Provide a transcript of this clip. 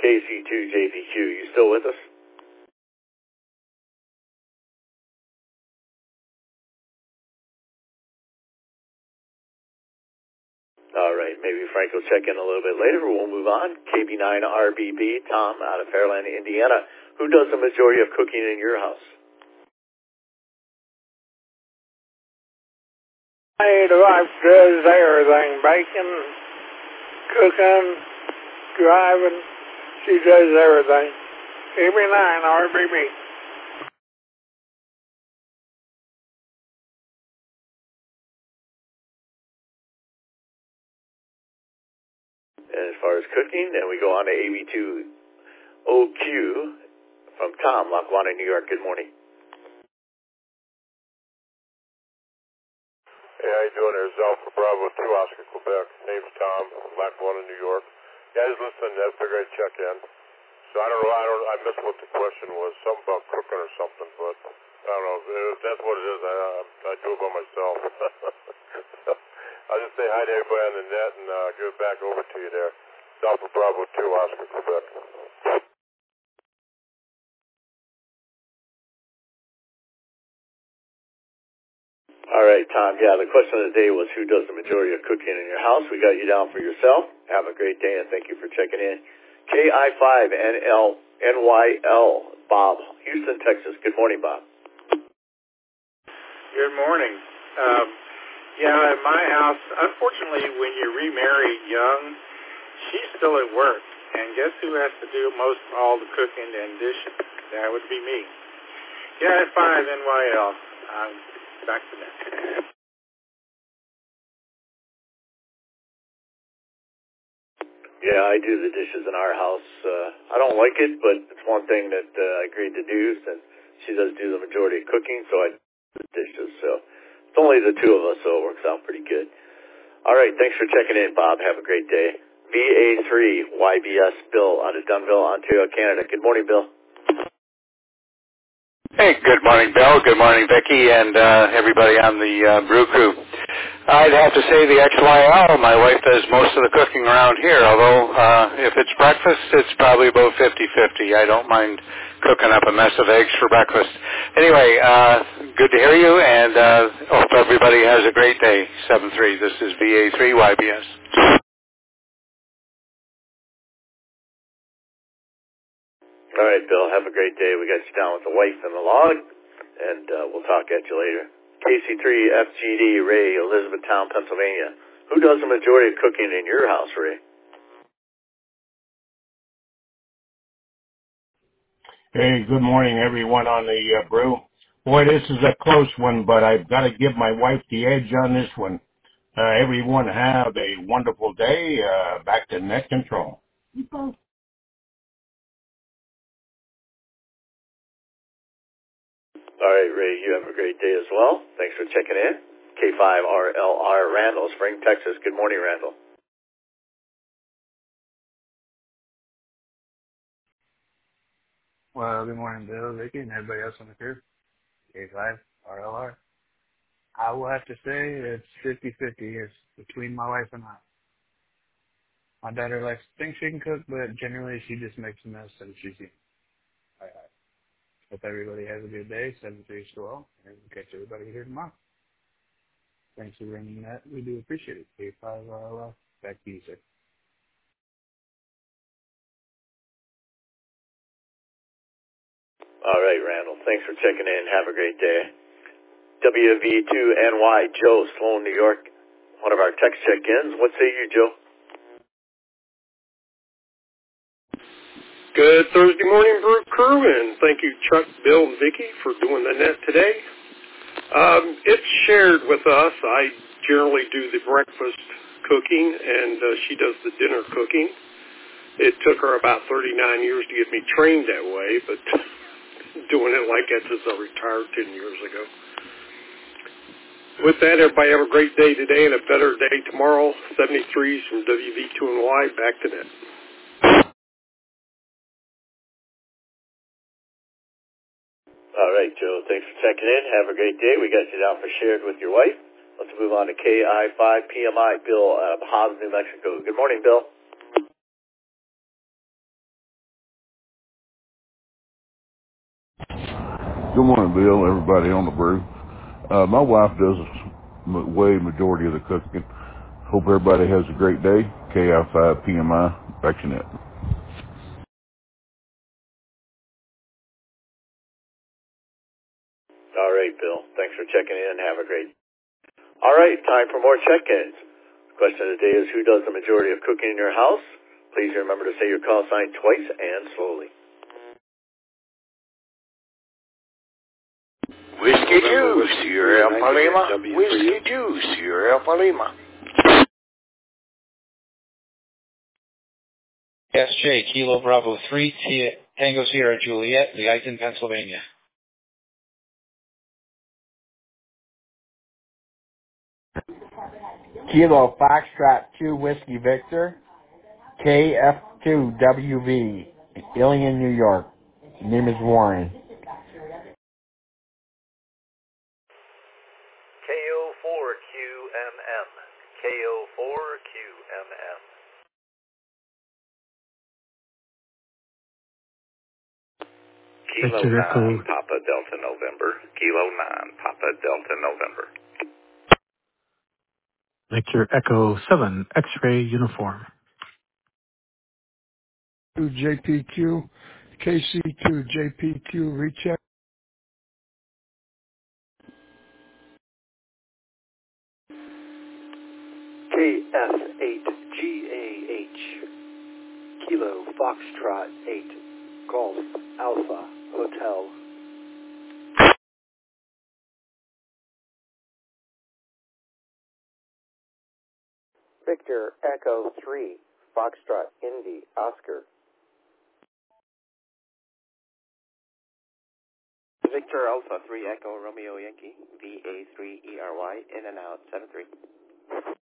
KC2JVQ. You still with us? All right, maybe Frank will check in a little bit later. We'll move on. KB9RBB, Tom out of Fairland, Indiana. Who does the majority of cooking in your house? My wife does everything, baking, cooking, driving. She does everything. KB9RBB. And as far as cooking, then we go on to AB2OQ from Tom, Lackawanna, New York. Good morning. Hey, how you doing? There's Alpha Bravo 2, Oscar, Quebec. Name's Tom, Lackawanna, New York. Yeah, I was listening. I figured I'd check in. So I don't know. I missed what the question was. Something about cooking or something, but I don't know. If that's what it is, I do it by myself. I'll just say hi to everybody on the net and give it back over to you there. It's Alpha Bravo 2, Oscar, Quebec. All right, Tom. Yeah, the question of the day was who does the majority of cooking in your house? We got you down for yourself. Have a great day, and thank you for checking in. KI5NYL, Bob, Houston, Texas. Good morning, Bob. Good morning. Yeah, in my house, unfortunately, when you remarry young, she's still at work. And guess who has to do most of all the cooking and dishing? That would be me. KI5NYL. Back to that. Yeah, I do the dishes in our house. I don't like it, but it's one thing that I agreed to do since she does do the majority of cooking, so I do the dishes. So it's only the two of us, so it works out pretty good. All right, thanks for checking in, Bob. Have a great day. VA3YBS Bill out of Dunnville, Ontario, Canada. Good morning, Bill. Hey, good morning, Bill. Good morning, Vicki, and everybody on the Brew Crew. I'd have to say the XYL. My wife does most of the cooking around here, although if it's breakfast, it's probably about 50-50. I don't mind cooking up a mess of eggs for breakfast. Anyway, good to hear you, and hope everybody has a great day. 7-3. This is VA3YBS. All right, Bill, have a great day. We got you down with the wife and the log, and we'll talk at you later. KC3FGD, Ray, Elizabethtown, Pennsylvania. Who does the majority of cooking in your house, Ray? Hey, good morning, everyone on the brew. Boy, this is a close one, but I've got to give my wife the edge on this one. Everyone have a wonderful day. Back to net control. All right, Ray, you have a great day as well. Thanks for checking in. K5RLR, Randall, Spring, Texas. Good morning, Randall. Well, good morning, Bill, Vicky, and everybody else on the crew. K5RLR. I will have to say it's 50-50. It's between my wife and I. My daughter likes to think she can cook, but generally she just makes a mess and she's eating. All right. Hope everybody has a good day. 7-3 to all, and we'll catch everybody here tomorrow. Thanks for bringing that. We do appreciate it. K5RLR. Back to you, sir. All right, Randall. Thanks for checking in. Have a great day. WV2NY, Joe, Sloan, New York. One of our text check-ins. What say you, Joe? Good Thursday morning, Brew Crew, and thank you, Chuck, Bill, and Vicki, for doing the net today. It's shared with us. I generally do the breakfast cooking, and she does the dinner cooking. It took her about 39 years to get me trained that way, but doing it like that since I retired 10 years ago. With that, everybody have a great day today and a better day tomorrow. 73s from WV2NY, back to net. All right, Joe. Thanks for checking in. Have a great day. We got you down for shared with your wife. Let's move on to KI5PMI, Bill out of Hobbs, New Mexico. Good morning, Bill. Good morning, Bill, everybody on the brew. My wife does way majority of the cooking. Hope everybody has a great day. KI5PMI, back to net. All right, Bill. Thanks for checking in. Have a great. All right, time for more check-ins. The question of the day is, who does the majority of cooking in your house? Please remember to say your call sign twice and slowly. Whiskey Juice, Sierra Alpha Lima. Whiskey Juice, Sierra Alpha Lima. SJ, Kilo Bravo 3, Tango Sierra Juliet, Lehighton, Pennsylvania. Kilo Foxtrot 2 Whiskey Victor, KF2WV, Ilion, New York. Name is Warren. KO4QMM, KO4QMM. Kilo 9 Papa Delta November, Kilo 9 Papa Delta November. Victor Echo 7 X-Ray Uniform. JPQ, KC2 JPQ recheck. KF8GAH, Kilo Foxtrot 8, Golf Alpha Hotel. Victor Echo 3, Foxtrot Indy Oscar. Victor Alpha 3 Echo Romeo Yankee, VA3ERY, in and out 73.